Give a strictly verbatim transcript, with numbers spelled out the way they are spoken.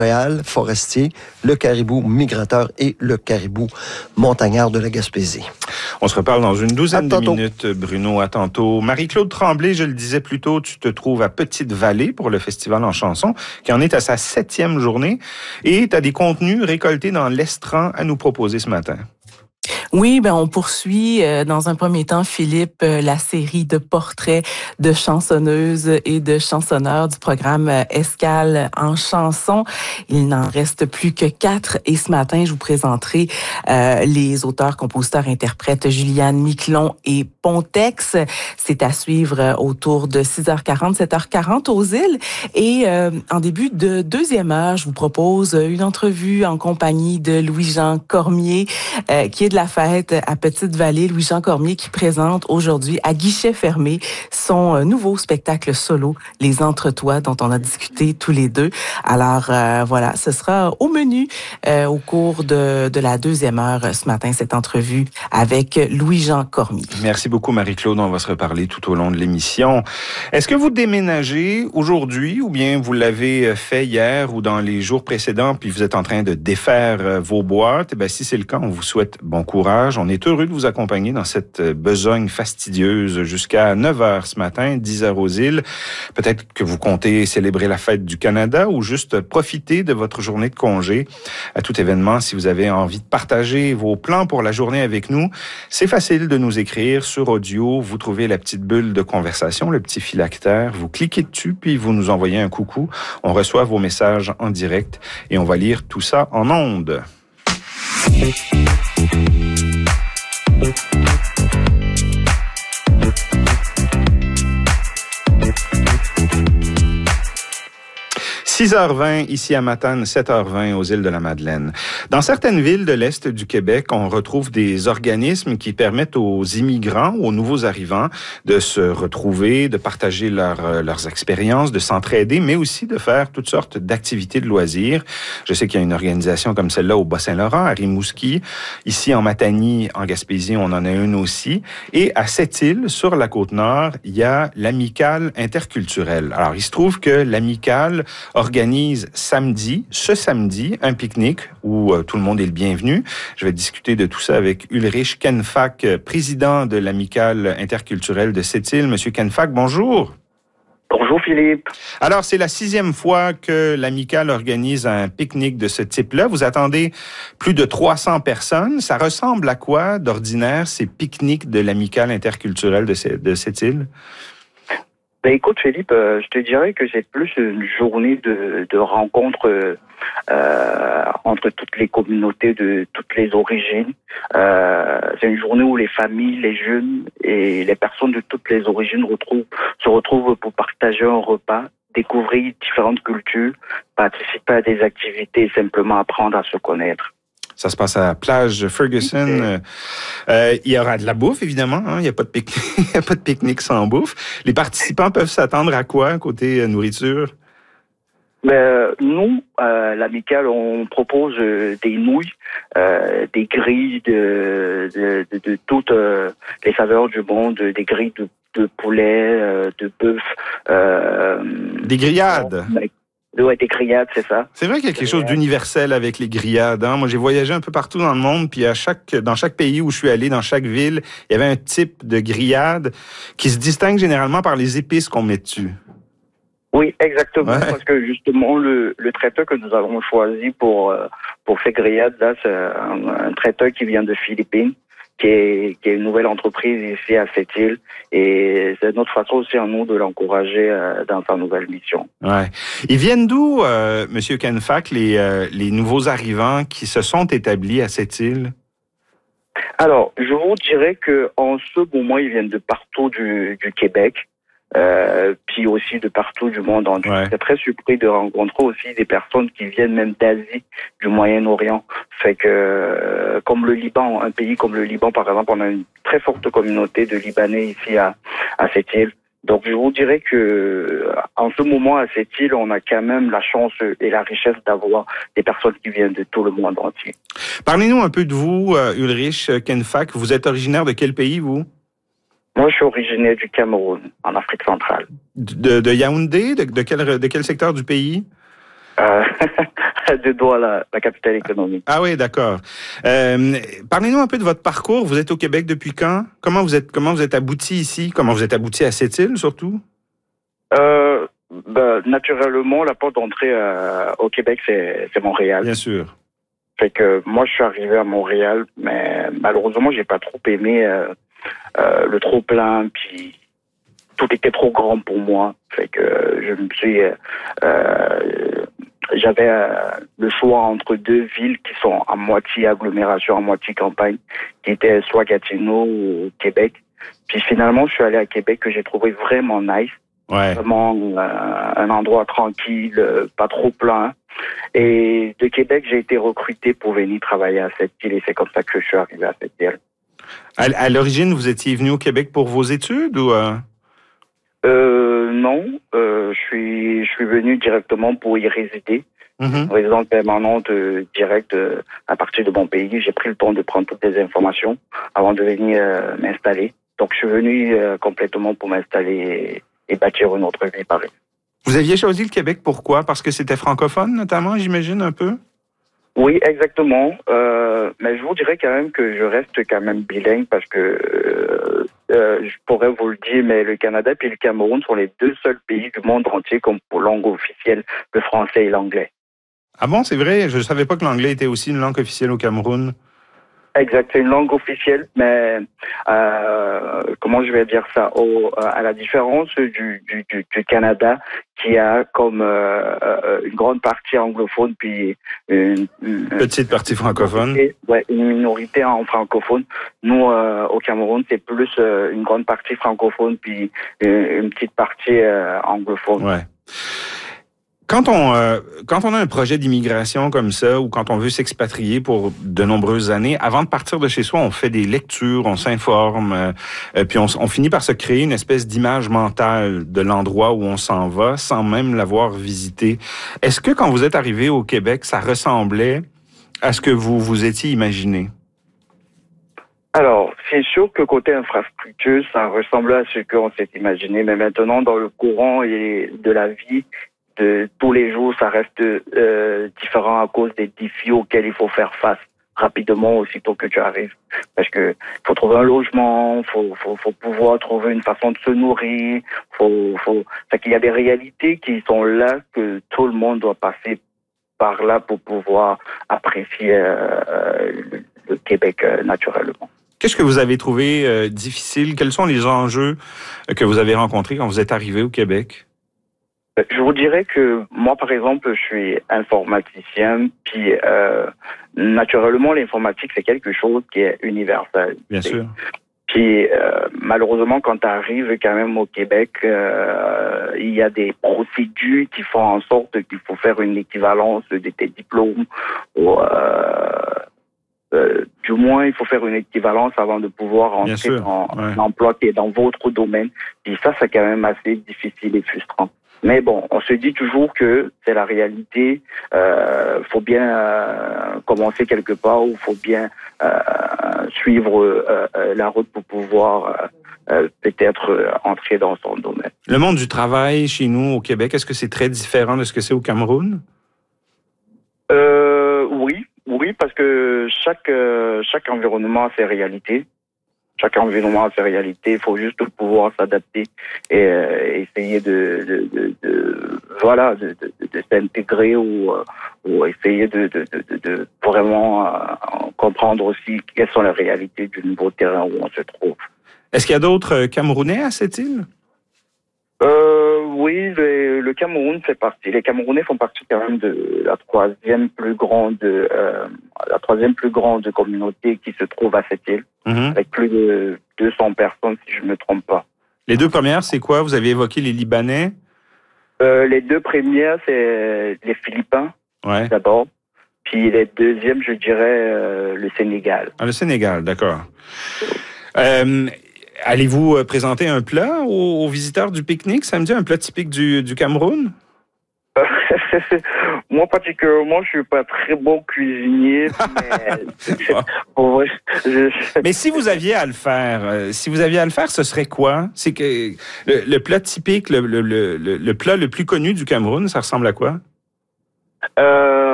Montréal, forestier, le caribou migrateur et le caribou montagnard de la Gaspésie. On se reparle dans une douzaine de tantôt. minutes, Bruno. À tantôt. Marie-Claude Tremblay, je le disais plus tôt, tu te trouves à Petite-Vallée pour le Festival en chanson, qui en est à sa septième journée. Et tu as des contenus récoltés dans l'Estran à nous proposer ce matin. Oui, ben on poursuit euh, dans un premier temps, Philippe, euh, la série de portraits de chansonneuses et de chansonneurs du programme euh, Escale en chanson. Il n'en reste plus que quatre et ce matin, je vous présenterai euh, les auteurs, compositeurs, interprètes Juliane Miquelon et Pontex. C'est à suivre euh, autour de six heures quarante, sept heures quarante aux îles. Et euh, en début de deuxième heure, je vous propose une entrevue en compagnie de Louis-Jean Cormier, euh, qui est de la fête à Petite-Vallée. Louis-Jean Cormier qui présente aujourd'hui à guichet fermé son nouveau spectacle solo, Les Entretois, dont on a discuté tous les deux. Alors euh, voilà, ce sera au menu euh, au cours de, de la deuxième heure ce matin, cette entrevue avec Louis-Jean Cormier. Merci beaucoup Marie-Claude, on va se reparler tout au long de l'émission. Est-ce que vous déménagez aujourd'hui ou bien vous l'avez fait hier ou dans les jours précédents puis vous êtes en train de défaire vos boîtes? Eh bien, si c'est le cas, on vous souhaite bon courage. On est heureux de vous accompagner dans cette besogne fastidieuse jusqu'à neuf heures ce matin, dix heures aux îles. Peut-être que vous comptez célébrer la fête du Canada ou juste profiter de votre journée de congé. À tout événement, si vous avez envie de partager vos plans pour la journée avec nous, c'est facile de nous écrire sur audio. Vous trouvez la petite bulle de conversation, le petit phylactère. Vous cliquez dessus, puis vous nous envoyez un coucou. On reçoit vos messages en direct et on va lire tout ça en ondes. six heures vingt ici à Matane, sept heures vingt aux îles de la Madeleine. Dans certaines villes de l'Est du Québec, on retrouve des organismes qui permettent aux immigrants, aux nouveaux arrivants, de se retrouver, de partager leur, leurs expériences, de s'entraider, mais aussi de faire toutes sortes d'activités de loisirs. Je sais qu'il y a une organisation comme celle-là au Bas-Saint-Laurent, à Rimouski. Ici, en Matanie, en Gaspésie, on en a une aussi. Et à Sept-Îles, sur la Côte-Nord, il y a l'Amicale interculturelle. Alors, il se trouve que l'Amicale organise samedi, ce samedi, un pique-nique où euh, tout le monde est le bienvenu. Je vais discuter de tout ça avec Ulrich Kenfack, président de l'Amicale interculturelle de Sept-Îles. Monsieur Kenfack, bonjour. Bonjour Philippe. Alors, c'est la sixième fois que l'Amicale organise un pique-nique de ce type-là. Vous attendez plus de trois cents personnes. Ça ressemble à quoi, d'ordinaire, ces pique-niques de l'Amicale interculturelle de, de Sept-Îles? Ben écoute Philippe, euh, je te dirais que c'est plus une journée de, de rencontres euh, euh, entre toutes les communautés de toutes les origines. Euh, c'est une journée où les familles, les jeunes et les personnes de toutes les origines retrouvent, se retrouvent pour partager un repas, découvrir différentes cultures, participer à des activités et simplement apprendre à se connaître. Ça se passe à la plage Ferguson. Euh, il y aura de la bouffe, évidemment. Hein? Il n'y a pas de pique-nique, il n'y a pas de pique-nique sans bouffe. Les participants peuvent s'attendre à quoi côté nourriture? Mais nous, euh, l'Amicale, on propose euh, des nouilles, euh, des grilles de, de, de, de toutes euh, les saveurs du monde, des grilles de, de poulet, euh, de bœuf. Euh, des grillades? Ouais, des grillades, c'est ça. C'est vrai qu'il y a quelque chose d'universel avec les grillades. Hein? Moi, j'ai voyagé un peu partout dans le monde, puis à chaque, dans chaque pays où je suis allé, dans chaque ville, il y avait un type de grillade qui se distingue généralement par les épices qu'on met dessus. Oui, exactement, ouais. Parce que justement, le, le traiteur que nous avons choisi pour, pour ces grillades-là, c'est un, un traiteur qui vient de Philippines. Qui est, qui est une nouvelle entreprise ici à Sept-Îles. Et c'est notre façon aussi à nous de l'encourager euh, dans sa nouvelle mission. Ouais. Ils viennent d'où, euh, Monsieur Kenfack, les, euh, les nouveaux arrivants qui se sont établis à Sept-Îles? Alors, je vous dirais que en ce moment, ils viennent de partout du, du Québec. Euh, puis aussi de partout du monde entier. Ouais. C'est très surpris de rencontrer aussi des personnes qui viennent même d'Asie, du Moyen-Orient. Fait que, euh, comme le Liban, un pays comme le Liban, par exemple, on a une très forte communauté de Libanais ici à, à Sept-Îles. Donc, je vous dirais que, en ce moment, à Sept-Îles, on a quand même la chance et la richesse d'avoir des personnes qui viennent de tout le monde entier. Parlez-nous un peu de vous, Ulrich Kenfack. Vous êtes originaire de quel pays, vous? Moi, je suis originaire du Cameroun, en Afrique centrale. De, de Yaoundé? De, de, quel, de quel secteur du pays? Euh, de Douala, la capitale économique. Ah oui, d'accord. Euh, parlez-nous un peu de votre parcours. Vous êtes au Québec depuis quand? Comment vous êtes, comment vous êtes abouti ici? Comment vous êtes abouti à cette île, surtout? Euh, ben, naturellement, la porte d'entrée euh, au Québec, c'est, c'est Montréal. Bien sûr. Fait que moi, je suis arrivé à Montréal, mais malheureusement, j'ai pas trop aimé euh, euh, le trop plein, puis tout était trop grand pour moi. Fait que euh, je me suis, euh, j'avais euh, le choix entre deux villes qui sont à moitié agglomération, à moitié campagne, qui étaient soit Gatineau ou Québec. Puis finalement, je suis allé à Québec que j'ai trouvé vraiment nice. Ouais. Vraiment euh, un endroit tranquille, euh, pas trop plein. Et de Québec, j'ai été recruté pour venir travailler à cette île et c'est comme ça que je suis arrivé à cette île. À, à l'origine, vous étiez venu au Québec pour vos études ou... Euh... Euh, non, euh, je suis je suis venu directement pour y résider. Mm-hmm. Résidence permanente euh, directe euh, à partir de mon pays. J'ai pris le temps de prendre toutes les informations avant de venir euh, m'installer. Donc je suis venu euh, complètement pour m'installer et, et bâtir une autre vie par ici. Vous aviez choisi le Québec pourquoi? Parce que c'était francophone notamment, j'imagine, un peu? Oui, exactement. Euh, mais je vous dirais quand même que je reste quand même bilingue parce que euh, euh, je pourrais vous le dire, mais le Canada et le Cameroun sont les deux seuls pays du monde entier qui ont pour langue officielle le français et l'anglais. Ah bon, c'est vrai? Je ne savais pas que l'anglais était aussi une langue officielle au Cameroun. Exact, c'est une langue officielle, mais euh, comment je vais dire ça, au, à la différence du, du, du, du Canada, qui a comme euh, une grande partie anglophone, puis une, une petite partie francophone. Une ouais, une minorité en francophone. Nous, euh, au Cameroun, c'est plus euh, une grande partie francophone, puis une, une petite partie euh, anglophone. Ouais. Quand on, euh, quand on a un projet d'immigration comme ça, ou quand on veut s'expatrier pour de nombreuses années, avant de partir de chez soi, on fait des lectures, on s'informe, euh, puis on, on finit par se créer une espèce d'image mentale de l'endroit où on s'en va, sans même l'avoir visité. Est-ce que quand vous êtes arrivé au Québec, ça ressemblait à ce que vous vous étiez imaginé? Alors, c'est sûr que côté infrastructure, ça ressemblait à ce qu'on s'est imaginé, mais maintenant, dans le courant et de la vie, de tous les jours, ça reste euh, différent à cause des défis auxquels il faut faire face rapidement aussitôt que tu arrives. Parce que faut trouver un logement, faut faut faut pouvoir trouver une façon de se nourrir, faut faut fait qu'il y a des réalités qui sont là que tout le monde doit passer par là pour pouvoir apprécier euh, le, le Québec euh, naturellement. Qu'est-ce que vous avez trouvé euh, difficile? Quels sont les enjeux que vous avez rencontrés quand vous êtes arrivé au Québec? Je vous dirais que moi, par exemple, je suis informaticien, puis euh, naturellement, l'informatique, c'est quelque chose qui est universel. Bien sûr. Puis euh, malheureusement, quand tu arrives quand même au Québec, euh, il y a des procédures qui font en sorte qu'il faut faire une équivalence de tes diplômes. Ou, euh, euh, du moins, il faut faire une équivalence avant de pouvoir entrer dans ouais. l'emploi qui est dans votre domaine. Puis ça, c'est quand même assez difficile et frustrant. Mais bon, on se dit toujours que c'est la réalité. Euh, faut bien euh, commencer quelque part ou faut bien euh, suivre euh, la route pour pouvoir euh, peut-être entrer dans son domaine. Le monde du travail chez nous au Québec, est-ce que c'est très différent de ce que c'est au Cameroun? Euh, oui, oui, parce que chaque euh, chaque environnement a ses réalités. Chaque environnement a ses réalités. Il faut juste pouvoir s'adapter et euh, essayer de, de, de, de voilà de, de, de s'intégrer ou, euh, ou essayer de, de, de, de vraiment euh, comprendre aussi quelles sont les réalités du nouveau terrain où on se trouve. Est-ce qu'il y a d'autres Camerounais à cette île? Euh, oui, le, le Cameroun fait partie. Les Camerounais font partie quand même de la troisième plus grande, euh, la troisième plus grande communauté qui se trouve à cette île, mm-hmm. avec plus de deux cents personnes, si je ne me trompe pas. Les deux premières, c'est quoi? Vous avez évoqué les Libanais. Euh, les deux premières, c'est les Philippins, ouais. d'abord. Puis les deuxièmes, je dirais euh, le Sénégal. Ah, le Sénégal, d'accord. Euh, Allez-vous présenter un plat aux, aux visiteurs du pique-nique samedi, un plat typique du, du Cameroun? Moi, particulièrement, je suis pas très bon cuisinier, mais... bon, ouais, je... mais si vous aviez à le faire, euh, si vous aviez à le faire, ce serait quoi? C'est que le, le plat typique, le, le, le, le plat le plus connu du Cameroun, ça ressemble à quoi? Euh,